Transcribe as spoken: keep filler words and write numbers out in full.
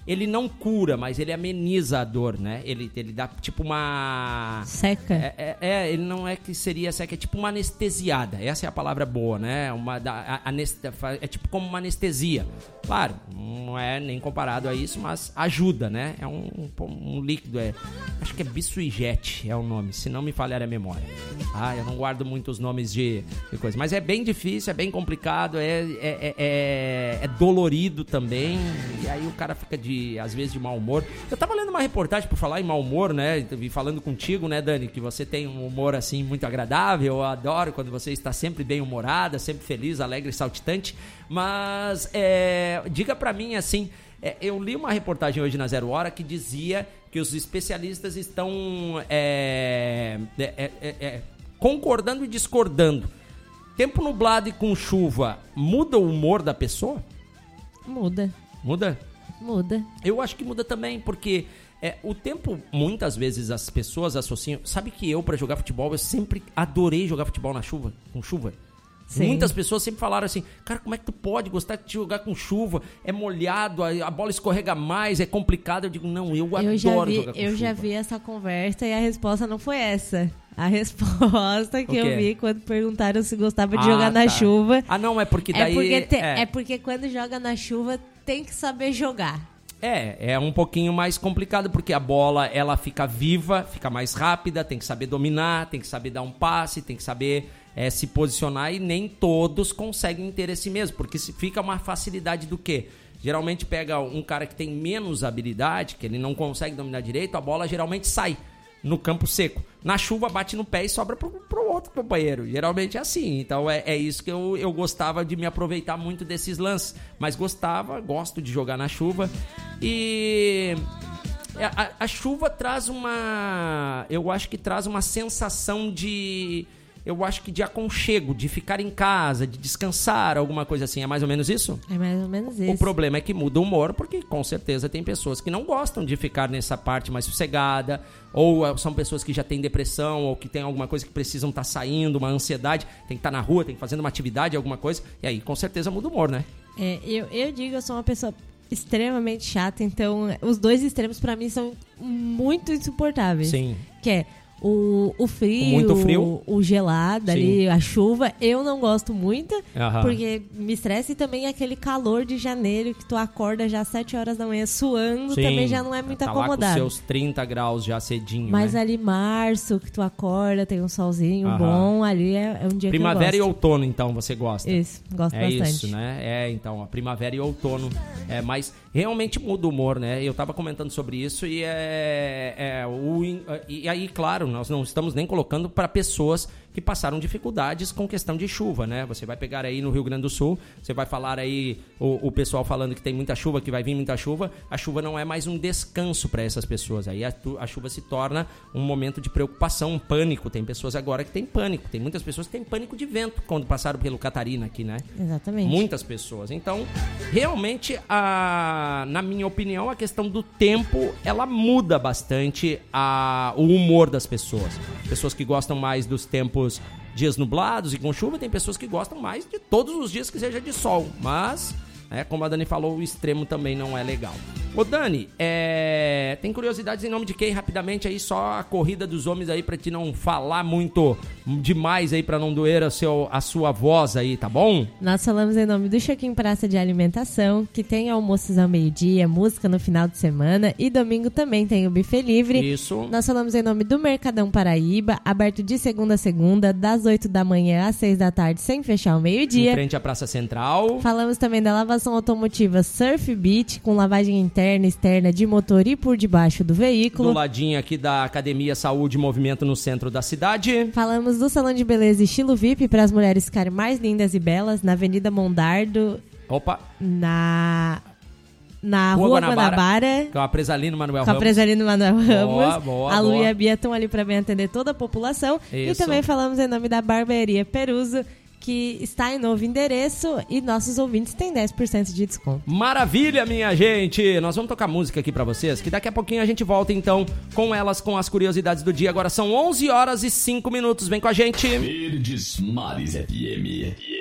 ele não cura, mas ele ameniza a dor, né? Ele, ele dá tipo uma... Seca. É, é, é, ele não é que seria seca, é tipo uma anestesiada. Essa é a palavra boa, né? Uma, da, anest... É tipo como uma anestesia. Claro, não é nem comparado a isso, mas ajuda, né? É um, um, um líquido, é, acho que é Bisuijet é o nome, se não me falhar a memória. Ah, eu não guardo muito os nomes de, de coisa, mas é bem difícil, é bem complicado, é, é, é, é dolorido também, e aí o cara fica, de, às vezes, de mau humor. Eu tava lendo uma reportagem, por falar em mau humor, né? E falando contigo, né, Dani, que você tem um humor, assim, muito agradável. Eu adoro quando você está sempre bem humorada, sempre feliz, alegre e saltitante. Mas, é, diga pra mim, assim, é, eu li uma reportagem hoje na Zero Hora que dizia que os especialistas estão é, é, é, é, concordando e discordando. Tempo nublado e com chuva muda o humor da pessoa? Muda. Muda? Muda. Eu acho que muda também, porque é, o tempo, muitas vezes as pessoas associam... Sabe que eu, pra jogar futebol, eu sempre adorei jogar futebol na chuva, com chuva. Sim. Muitas pessoas sempre falaram assim, cara, como é que tu pode gostar de jogar com chuva? É molhado, a, a bola escorrega mais, é complicado. Eu digo, não, eu, eu adoro já vi, jogar com eu chuva. Eu já vi essa conversa e a resposta não foi essa. A resposta que eu vi quando perguntaram se gostava de ah, jogar na tá. chuva... Ah, não, é porque daí... É porque, te, é. é porque quando joga na chuva tem que saber jogar. É, é um pouquinho mais complicado, porque a bola, ela fica viva, fica mais rápida, tem que saber dominar, tem que saber dar um passe, tem que saber é, se posicionar, e nem todos conseguem ter esse mesmo, porque fica uma facilidade do quê? Geralmente pega um cara que tem menos habilidade, que ele não consegue dominar direito, a bola geralmente sai no campo seco. Na chuva bate no pé e sobra pro, pro outro companheiro. Geralmente é assim. Então é, é isso que eu, eu gostava de me aproveitar muito desses lances. Mas gostava, gosto de jogar na chuva. E a, a chuva traz uma... Eu acho que traz uma sensação de... Eu acho que de aconchego, de ficar em casa, de descansar, alguma coisa assim. É mais ou menos isso? É mais ou menos isso. O problema é que muda o humor, porque com certeza tem pessoas que não gostam de ficar nessa parte mais sossegada, ou são pessoas que já têm depressão, ou que tem alguma coisa que precisam estar saindo, uma ansiedade, tem que estar na rua, tem que fazer uma atividade, alguma coisa, e aí com certeza muda o humor, né? É, eu, eu digo, eu sou uma pessoa extremamente chata, então os dois extremos pra mim são muito insuportáveis. Sim. Que é O, o frio, muito frio, o, o gelado ali, a chuva, eu não gosto muito, uhum. porque me estressa, e também aquele calor de janeiro que tu acorda já às sete horas da manhã suando, sim, também já não é muito tá acomodado. Lá com seus trinta graus já cedinho, Mas né? ali março, que tu acorda, tem um solzinho uhum. bom, ali é, é um dia primavera que eu e outono, então, você gosta? Isso, gosto é bastante. É isso, né? É, então, a primavera e outono, é, mas realmente muda o humor, né? Eu tava comentando sobre isso e é, é o, e aí, claro, nós não estamos nem colocando para pessoas que passaram dificuldades com questão de chuva, né? Você vai pegar aí no Rio Grande do Sul, você vai falar aí o, o pessoal falando que tem muita chuva, que vai vir muita chuva. A chuva não é mais um descanso para essas pessoas. Aí a, a chuva se torna um momento de preocupação, um pânico. Tem pessoas agora que têm pânico. Tem muitas pessoas que têm pânico de vento quando passaram pelo Catarina aqui, né? Exatamente. Muitas pessoas. Então, realmente, a, na minha opinião, a questão do tempo, ela muda bastante a, o humor das pessoas. Pessoas que gostam mais dos tempos dias nublados e com chuva, tem pessoas que gostam mais de todos os dias que seja de sol, mas, né, como a Dani falou, o extremo também não é legal. Ô Dani, é... tem curiosidades em nome de quem? Rapidamente aí, só a corrida dos homens aí, pra te não falar muito demais aí, pra não doer a, seu, a sua voz aí, tá bom? Nós falamos em nome do Choquim Praça de Alimentação, que tem almoços ao meio-dia, música no final de semana, e domingo também tem o buffet livre. Isso. Nós falamos em nome do Mercadão Paraíba, aberto de segunda a segunda, das oito da manhã às seis da tarde, sem fechar o meio-dia. Em frente à Praça Central. Falamos também da lavação automotiva Surf Beach, com lavagem interna e externa de motor e por debaixo do veículo. Do ladinho aqui da Academia Saúde e Movimento no centro da cidade. Falamos do Salão de Beleza Estilo V I P para as mulheres ficarem mais lindas e belas, na Avenida Mondardo. Opa! Na... Na Rua, Rua Guanabara, Guanabara, com a Presalino Manuel com Ramos. Com a Presalino Manuel Ramos. Boa, boa, a Lu boa. e a Bia estão ali para bem atender toda a população. Isso. E também falamos em nome da Barbearia Peruso, que está em novo endereço, e nossos ouvintes têm dez por cento de desconto. Maravilha, minha gente! Nós vamos tocar música aqui pra vocês, que daqui a pouquinho a gente volta então com elas, com as curiosidades do dia. Agora são onze horas e cinco minutos, vem com a gente! Verdes Mares F M.